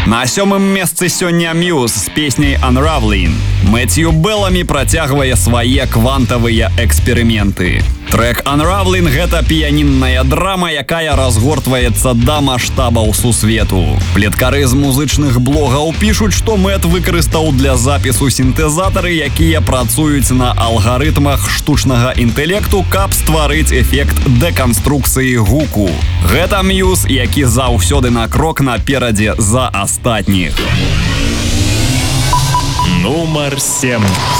На 7-м месцы сёння Muse з песняй Unraveling. Мэтью Белламі працягвае свае квантавыя эксперыменты. Трек Unraveling — гэта піянінная драма, якая разгортваецца да маштабаў сусвету. Плеткары з музычных блогаў пішуць, што Мэт выкарыстаў для запісу сінтэзатары, якія працуюць на алгарытмах штучнага інтэлекту, каб стварыць эфект дэканструкцыі гуку. Гэта Muse, які заўсёды на крок наперадзе за астатніх. Нумар 7.